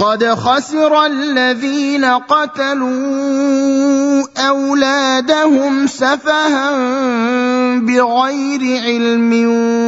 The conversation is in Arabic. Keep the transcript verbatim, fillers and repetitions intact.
قد خسر الذين قتلوا أولادهم سفها بغير علم